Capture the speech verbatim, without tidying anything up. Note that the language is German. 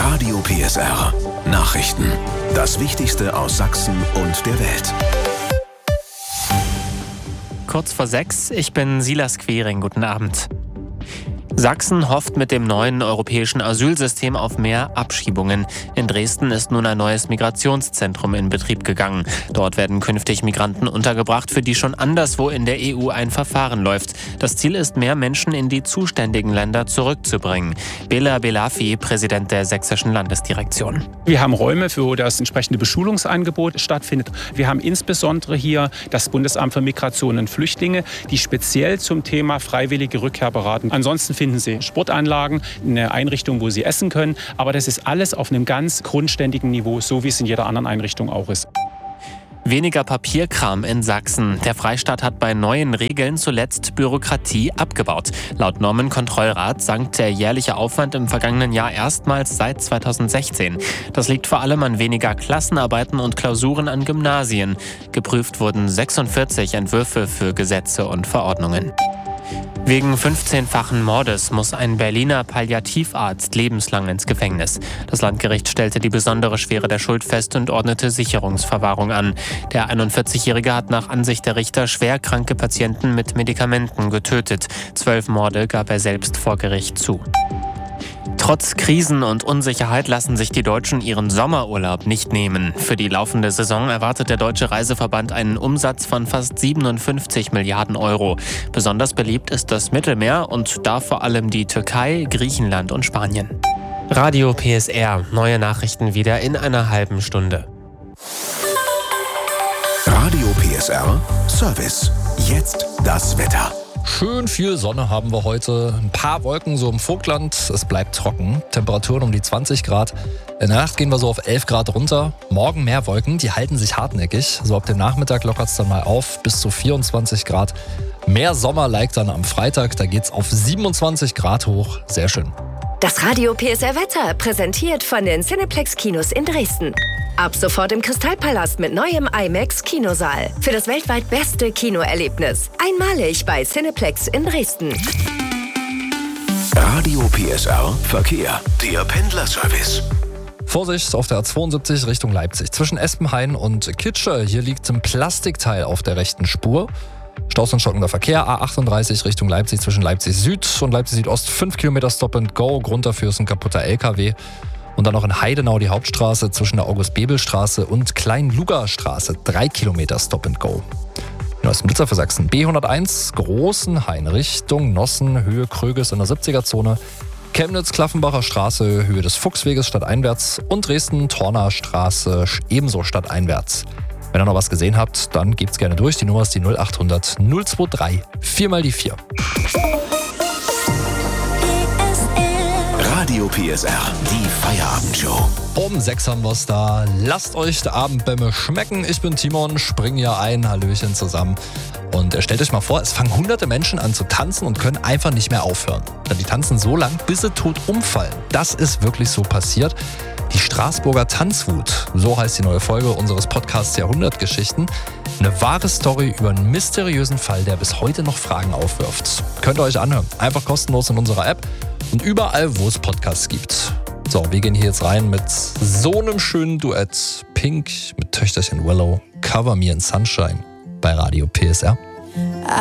Radio P S R. Nachrichten. Das Wichtigste aus Sachsen und der Welt. Kurz vor sechs, ich bin Silas Quiring. Guten Abend. Sachsen hofft mit dem neuen europäischen Asylsystem auf mehr Abschiebungen. In Dresden ist nun ein neues Migrationszentrum in Betrieb gegangen. Dort werden künftig Migranten untergebracht, für die schon anderswo in der E U ein Verfahren läuft. Das Ziel ist, mehr Menschen in die zuständigen Länder zurückzubringen. Bela Belafi, Präsident der sächsischen Landesdirektion. Wir haben Räume, wo das entsprechende Beschulungsangebot stattfindet. Wir haben insbesondere hier das Bundesamt für Migration und Flüchtlinge, die speziell zum Thema freiwillige Rückkehr beraten. Ansonsten finden Sie Sportanlagen, eine Einrichtung, wo Sie essen können. Aber das ist alles auf einem ganz grundständigen Niveau, so wie es in jeder anderen Einrichtung auch ist. Weniger Papierkram in Sachsen. Der Freistaat hat bei neuen Regeln zuletzt Bürokratie abgebaut. Laut Normenkontrollrat sank der jährliche Aufwand im vergangenen Jahr erstmals seit zweitausendsechzehn. Das liegt vor allem an weniger Klassenarbeiten und Klausuren an Gymnasien. Geprüft wurden sechsundvierzig Entwürfe für Gesetze und Verordnungen. Wegen fünfzehnfachen Mordes muss ein Berliner Palliativarzt lebenslang ins Gefängnis. Das Landgericht stellte die besondere Schwere der Schuld fest und ordnete Sicherungsverwahrung an. Der einundvierzigjährige hat nach Ansicht der Richter schwerkranke Patienten mit Medikamenten getötet. Zwölf Morde gab er selbst vor Gericht zu. Trotz Krisen und Unsicherheit lassen sich die Deutschen ihren Sommerurlaub nicht nehmen. Für die laufende Saison erwartet der Deutsche Reiseverband einen Umsatz von fast siebenundfünfzig Milliarden Euro. Besonders beliebt ist das Mittelmeer und da vor allem die Türkei, Griechenland und Spanien. Radio P S R, neue Nachrichten wieder in einer halben Stunde. Radio P S R Service. Jetzt das Wetter. Schön viel Sonne haben wir heute. Ein paar Wolken so im Vogtland. Es bleibt trocken. Temperaturen um die zwanzig Grad. In der Nacht gehen wir so auf elf Grad runter. Morgen mehr Wolken, die halten sich hartnäckig. So ab dem Nachmittag lockert es dann mal auf bis zu vierundzwanzig Grad. Mehr Sommer-like dann am Freitag. Da geht's auf siebenundzwanzig Grad hoch. Sehr schön. Das Radio P S R Wetter präsentiert von den Cineplex Kinos in Dresden. Ab sofort im Kristallpalast mit neuem IMAX Kinosaal. Für das weltweit beste Kinoerlebnis. Einmalig bei Cineplex in Dresden. Radio P S R Verkehr. Der Pendlerservice. Vorsicht auf der A zweiundsiebzig Richtung Leipzig. Zwischen Espenhain und Kitsche. Hier liegt ein Plastikteil auf der rechten Spur. Staus und stockender Verkehr. A achtunddreißig Richtung Leipzig zwischen Leipzig Süd und Leipzig Südost. fünf Kilometer Stop and Go. Grund dafür ist ein kaputter L K W. Und dann noch in Heidenau die Hauptstraße zwischen der August-Bebel-Straße und Klein-Luger-Straße. drei Kilometer Stop and Go. Neuesten Blitzer für Sachsen. B hunderteins Großenhain Richtung Nossen, Höhe Kröges in der siebziger-Zone. Chemnitz, Klaffenbacher Straße, Höhe des Fuchsweges stadteinwärts. Und Dresden, Torner Straße, ebenso stadteinwärts. Wenn ihr noch was gesehen habt, dann gebt's gerne durch. Die Nummer ist die null achthundert null dreiundzwanzig vier mal die vier. Radio P S R, die Feierabendshow. Um sechs haben wir's da. Lasst euch die Abendbämme schmecken. Ich bin Timon, spring hier ein. Hallöchen zusammen. Und stellt euch mal vor, es fangen hunderte Menschen an zu tanzen und können einfach nicht mehr aufhören. Die tanzen so lang, bis sie tot umfallen. Das ist wirklich so passiert. Die Straßburger Tanzwut, so heißt die neue Folge unseres Podcasts Jahrhundertgeschichten. Eine wahre Story über einen mysteriösen Fall, der bis heute noch Fragen aufwirft. Könnt ihr euch anhören. Einfach kostenlos in unserer App und überall, wo es Podcasts gibt. So, wir gehen hier jetzt rein mit so einem schönen Duett. Pink mit Töchterchen Willow, Cover Me in Sunshine bei Radio P S R.